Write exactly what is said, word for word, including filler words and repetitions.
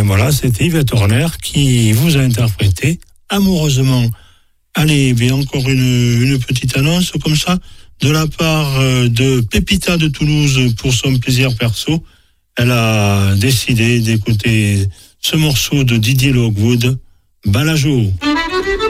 bien voilà, c'était Yvette Horner qui vous a interprété amoureusement. Allez, bien encore une, une petite annonce comme ça, de la part de Pépita de Toulouse pour son plaisir perso. Elle a décidé d'écouter ce morceau de Didier Lockwood, Balajo.